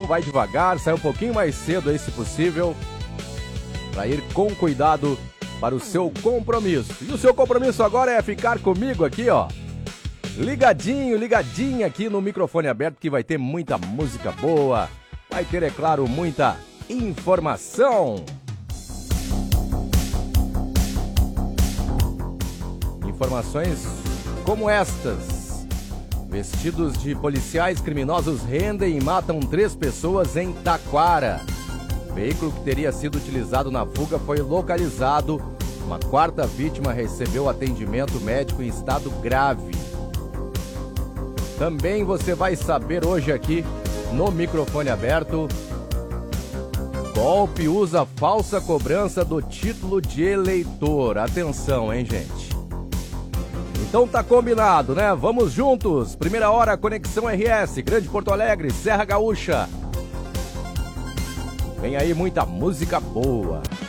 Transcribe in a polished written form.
vai devagar, sai um pouquinho mais cedo aí se possível, para ir com cuidado para o seu compromisso. E o seu compromisso agora é ficar comigo aqui, ó, ligadinha aqui no microfone aberto, que vai ter muita música boa, vai ter, é claro, muita informação. Informações como estas: vestidos de policiais, criminosos rendem e matam 3 pessoas em Taquara. O veículo que teria sido utilizado na fuga foi localizado. Uma 4ª vítima recebeu atendimento médico em estado grave. Também você vai saber hoje aqui no microfone aberto: golpe usa falsa cobrança do título de eleitor. Atenção, hein, gente? Então tá combinado, né? Vamos juntos. Primeira hora, Conexão RS, Grande Porto Alegre, Serra Gaúcha. Vem aí muita música boa.